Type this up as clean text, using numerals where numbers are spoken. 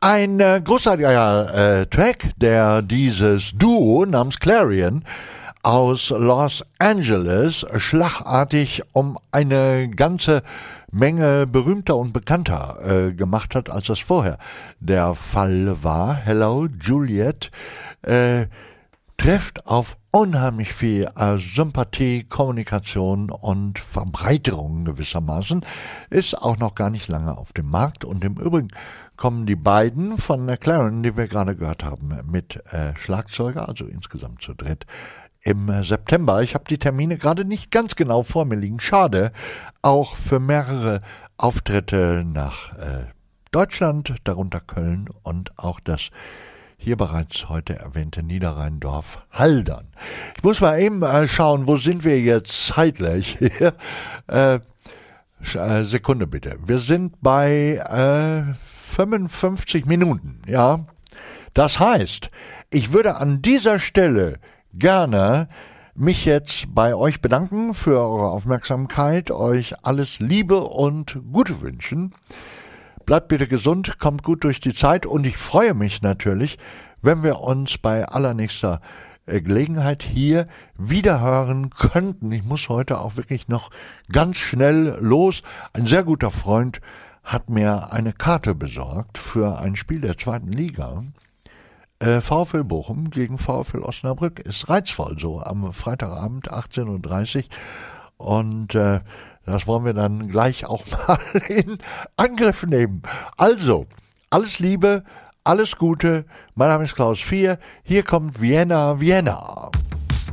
Ein großartiger Track, der dieses Duo namens Clarion aus Los Angeles schlagartig um eine ganze Menge berühmter und bekannter gemacht hat, als das vorher der Fall war. Hello, Juliet trifft auf unheimlich viel Sympathie, Kommunikation und Verbreiterung gewissermaßen, ist auch noch gar nicht lange auf dem Markt. Und im Übrigen kommen die beiden von Clarion, die wir gerade gehört haben, mit Schlagzeuger, also insgesamt zu dritt, im September. Ich habe die Termine gerade nicht ganz genau vor mir liegen. Schade, auch für mehrere Auftritte nach Deutschland, darunter Köln und auch das hier bereits heute erwähnte Niederrheindorf Haldern. Ich muss mal eben schauen, wo sind wir jetzt zeitlich? Sekunde bitte. Wir sind bei 55 Minuten, ja. Das heißt, ich würde an dieser Stelle gerne mich jetzt bei euch bedanken für eure Aufmerksamkeit, euch alles Liebe und Gute wünschen. Bleibt bitte gesund, kommt gut durch die Zeit und ich freue mich natürlich, wenn wir uns bei allernächster Gelegenheit hier wiederhören könnten. Ich muss heute auch wirklich noch ganz schnell los. Ein sehr guter Freund hat mir eine Karte besorgt für ein Spiel der 2. Liga. VfL Bochum gegen VfL Osnabrück ist reizvoll, so am Freitagabend 18:30 Uhr und das wollen wir dann gleich auch mal in Angriff nehmen. Also, alles Liebe, alles Gute. Mein Name ist Klaus 4. Hier kommt Vienna, Vienna.